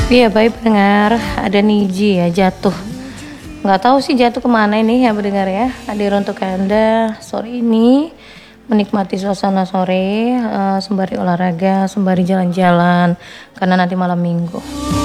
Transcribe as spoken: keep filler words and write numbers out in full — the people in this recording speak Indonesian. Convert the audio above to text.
Iya baik pendengar, ada Niji ya jatuh. Nggak tahu sih jatuh kemana ini ya pendengar ya. Hadir untuk Anda sore ini menikmati suasana sore, eh, sembari olahraga, sembari jalan-jalan karena nanti malam minggu.